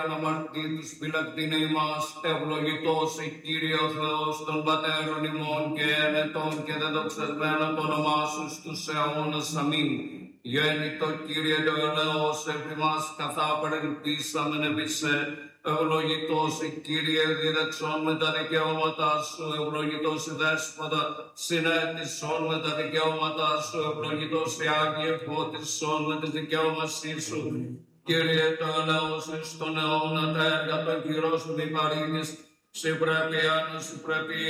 αμαρτήτους φυλακτήνε ημάς, ευλογητός η Κύριε ο Θεός των πατέρων ημών και ενετών και δεδοξασμένο το όνομά σου στους αιώνας. Αμήν. Γέννητο Κύριε το ελαιός επί μας καθάπερ ελπίσαμεν επισέ, ευλογητός η Κύριε δίδαξον με τα δικαιώματά σου, ευλογητός η Δέσποτα συνέτησον με τα δικαιώματά σου, ευλογητός η Άγιε φώτισον με τις δικαιώμασή σου. Κύριε το ελαιός εις τον αιώνα τα έργα των χειρός σου διπαρήνεις, συ πρέπει άνωση πρέπει